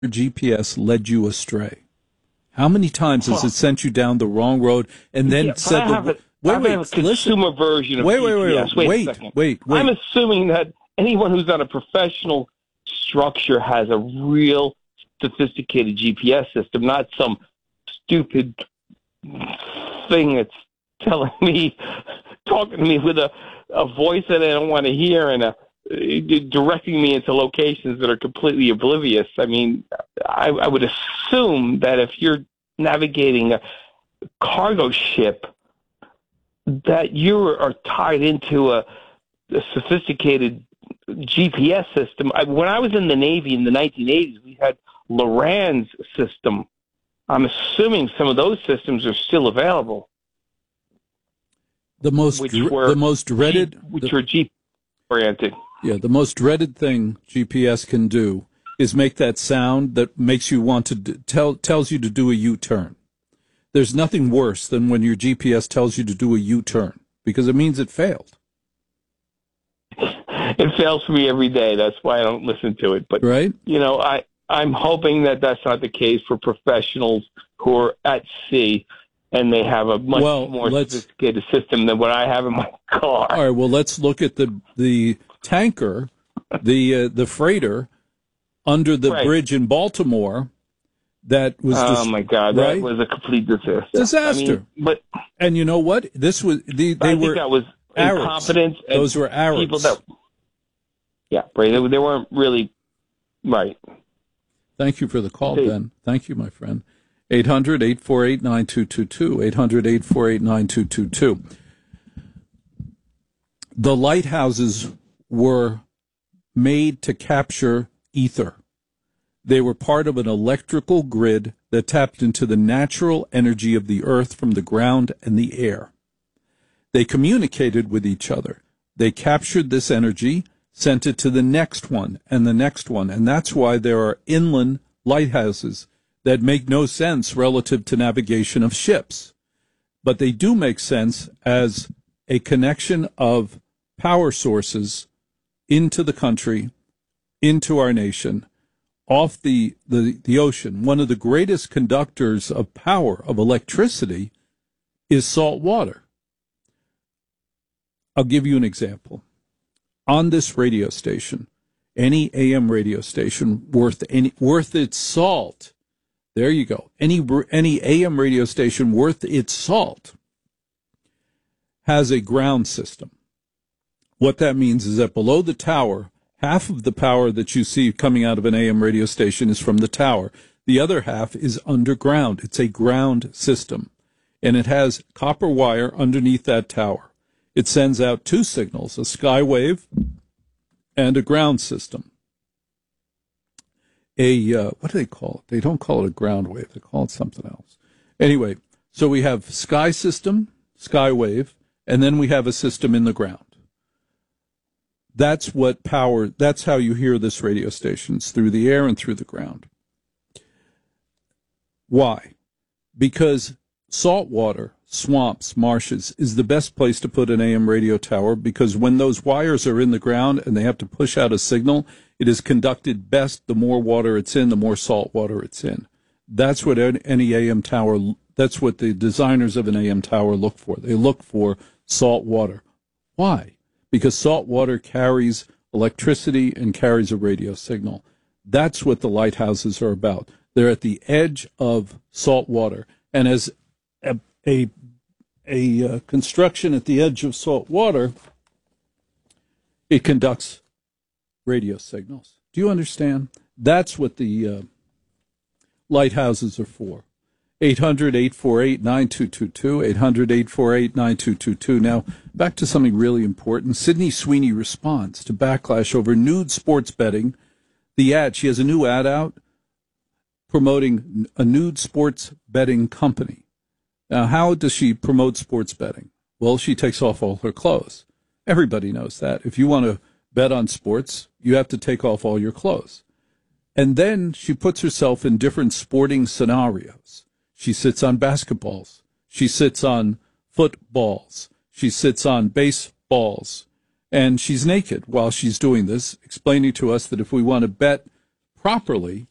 GPS led you astray? How many times has it sent you down the wrong road and then said I have a consumer version of GPS. Wait a second. Wait. I'm assuming that anyone who's on a professional structure has a real sophisticated GPS system, not some stupid thing that's talking to me with a voice that I don't want to hear and directing me into locations that are completely oblivious. I mean, I would assume that if you're navigating a cargo ship, that you are tied into a sophisticated GPS system. When I was in the Navy in the 1980s, we had Loran's system. I'm assuming some of those systems are still available. The most dreaded, which were GPS oriented. Yeah, the most dreaded thing GPS can do is make that sound that makes you want to tells you to do a U-turn. There's nothing worse than when your GPS tells you to do a U-turn because it means it failed. It fails for me every day. That's why I don't listen to it. But right? I'm hoping that that's not the case for professionals who are at sea and they have a much more sophisticated system than what I have in my car. All right. Well, let's look at the tanker, the freighter under the bridge in Baltimore. That was my God! That was a complete disaster. Disaster. And you know what? This was I think that was incompetence. Those were Arabs. People that, right. They weren't really right. Thank you for the call, Ben. Thank you, my friend. 800-848-9222. 800-848-9222. The lighthouses were made to capture ether. They were part of an electrical grid that tapped into the natural energy of the earth from the ground and the air. They communicated with each other. They captured this energy, sent it to the next one and the next one. And that's why there are inland lighthouses that make no sense relative to navigation of ships. But they do make sense as a connection of power sources into the country, into our nation, off the ocean. One of the greatest conductors of power, of electricity, is salt water. I'll give you an example. On this radio station, any AM radio station worth its salt, there you go, any AM radio station worth its salt has a ground system. What that means is that below the tower, half of the power that you see coming out of an AM radio station is from the tower. The other half is underground. It's a ground system, and it has copper wire underneath that tower. It sends out two signals, a skywave and a ground system. What do they call it? They don't call it a ground wave. They call it something else. Anyway, so we have sky system, skywave, and then we have a system in the ground. That's how you hear this radio station. It's through the air and through the ground. Why? Because salt water, swamps, marshes is the best place to put an AM radio tower because when those wires are in the ground and they have to push out a signal, it is conducted best the more water it's in, the more salt water it's in. That's what any AM tower, that's what the designers of an AM tower look for. They look for salt water. Why? Because salt water carries electricity and carries a radio signal. That's what the lighthouses are about. They're at the edge of salt water. And as a construction at the edge of salt water, it conducts radio signals. Do you understand? That's what the lighthouses are for. 800-848-9222, 800-848-9222. Now, back to something really important. Sydney Sweeney responds to backlash over nude sports betting. The ad, she has a new ad out promoting a nude sports betting company. Now, how does she promote sports betting? Well, she takes off all her clothes. Everybody knows that. If you want to bet on sports, you have to take off all your clothes. And then she puts herself in different sporting scenarios. She sits on basketballs. She sits on footballs. She sits on baseballs. And she's naked while she's doing this, explaining to us that if we want to bet properly,